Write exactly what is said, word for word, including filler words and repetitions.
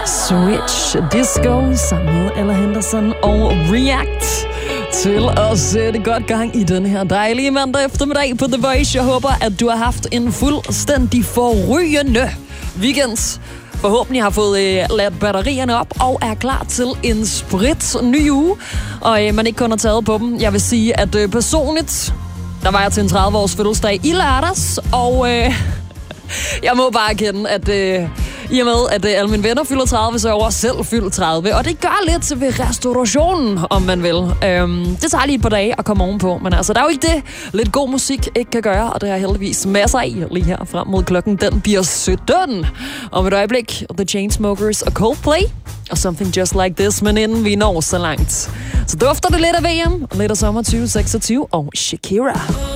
Switch Disco sammen med Ella Henderson og React til at sætte godt gang i den her dejlige mandag eftermiddag på The Voice. Jeg håber, at du har haft en fuldstændig forrygende weekend. Forhåbentlig har fået øh, ladt batterierne op og er klar til en sprit ny uge. Og øh, man ikke kun har taget på dem. Jeg vil sige, at øh, personligt, der var jeg til en tredive-års fødselsdag i lørdags. Og øh, jeg må bare erkende, at øh, i og med, at øh, alle mine venner fylder tredive, så er jeg også selv fyldt tredive. Og det gør lidt ved restaurationen, om man vil. Øhm, det tager lige et par dage at komme ovenpå. Men altså, der er jo ikke det, lidt god musik ikke kan gøre. Og det har jeg heldigvis masser af lige her frem mod klokken. Den bliver sytten. Om et øjeblik, The Chainsmokers og Coldplay. Og Something Just Like This, men inden vi når så langt. Så dufter det lidt af V M, lidt af sommer tyve seksogtyve og Shakira.